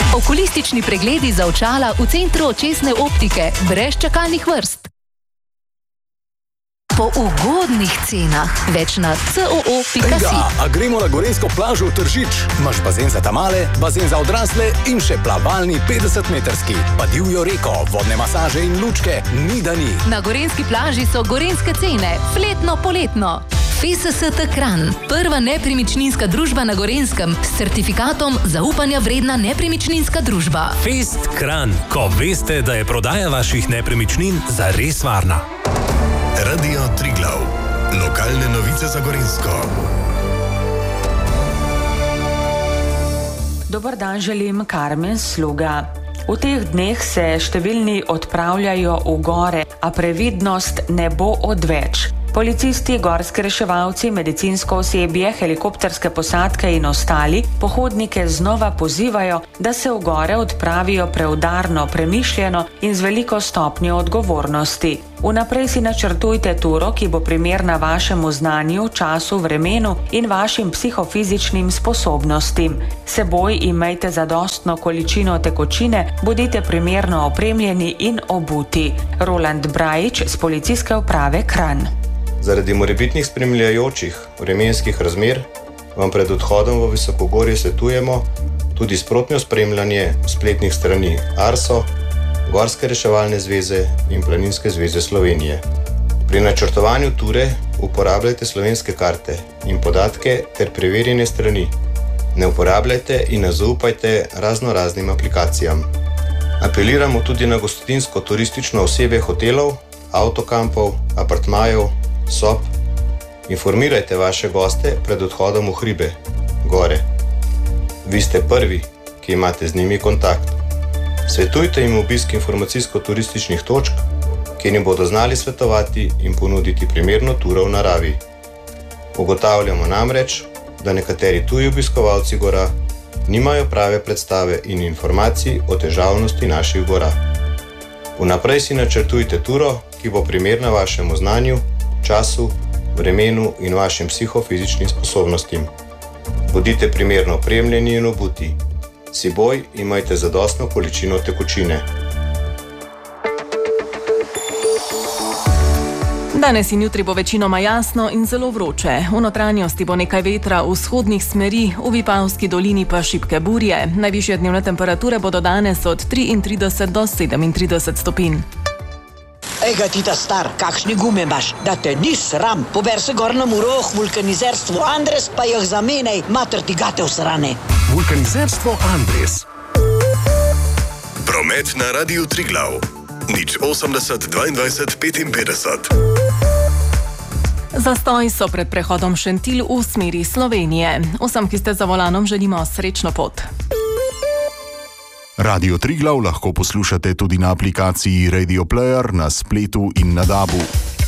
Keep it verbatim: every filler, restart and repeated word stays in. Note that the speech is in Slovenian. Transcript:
Okulistični pregledi za očala v centru očesne optike, brez čakalnih vrst. Po ugodnih cenah, več na c o o pika si. Ejga, a gremo na gorenjsko plažo v Tržič? Imaš bazen za tamale, bazen za odrasle in še plavalni petdesetmetrski. Pa divjo reko, vodne masaže in lučke, ni da ni. Na gorenjski plaži so gorenjske cene, fletno poletno. F S S T Kranj, prva nepremičninska družba na Gorenskem s certifikatom zaupanja vredna nepremičninska družba. Fest Kranj, ko veste, da je prodaja vaših nepremičnin zares varna. Radio Triglav. Lokalne novice za Gorenjsko. Dober dan želim, Karmen Sluga. V teh dneh se številni odpravljajo v gore, a previdnost ne bo odveč. Policisti, gorski reševalci, medicinsko osebje, helikopterske posadke in ostali pohodnike znova pozivajo, da se v gore odpravijo preudarno, premišljeno in z veliko stopnjo odgovornosti. Vnaprej si načrtujte turo, ki bo primerna vašemu znanju, času, vremenu in vašim psihofizičnim sposobnostim. Seboj imejte zadostno količino tekočine, bodite primerno opremljeni in obuti. Roland Brajič z policijske uprave Kranj. Zaradi morebitnih spremljajočih vremenskih razmer vam pred odhodom v visokogorje svetujemo tudi sprotno spremljanje spletnih strani Arso, Gorske reševalne zveze in Planinske zveze Slovenije. Pri načrtovanju ture uporabljajte slovenske karte in podatke ter preverjene strani. Ne uporabljajte in ne zaupajte razno raznim aplikacijam. Apeliramo tudi na gostinsko-turistično osebje hotelov, avtokampov, apartmajev, sob. Informirajte vaše goste pred odhodom v hribe, gore. Vi ste prvi, ki imate z njimi kontakt. Svetujte jim obisk informacijsko-turističnih točk, kjer jim bodo znali svetovati in ponuditi primerno turo v naravi. Ugotavljamo namreč, da nekateri tuji obiskovalci gora nimajo prave predstave in informacij o težavnosti naših gora. Vnaprej si načrtujte turo, ki bo primerna vašemu znanju, času, vremenu in vašim psihofizičnim sposobnostim. Bodite primerno opremljeni in obuti. S seboj imajte zadostno količino tekočine. Danes in jutri bo večinoma jasno in zelo vroče. V notranjosti bo nekaj vetra v vzhodnih smeri, v Vipavski dolini pa šibke burje. Najvišje dnevne temperature bodo danes od triintrideset do sedemintrideset stopinj. Ejga ti ta star, kakšni gume imaš, da te ni sram. Pober se gor na Muroh, vulkanizerstvo Andres, pa jih zamenej, mater ti gate usrane. Vulkanizerstvo Andres. Promet na Radiu Triglav. Nič osemdeset dvaindvajset petinpetdeset. Zastoj so pred prehodom Šentilj v smeri Slovenije. Vsem, ki ste za volanom, želimo srečno pot. Radio Triglav lahko poslušate tudi na aplikaciji Radio Player, na spletu in na dabu.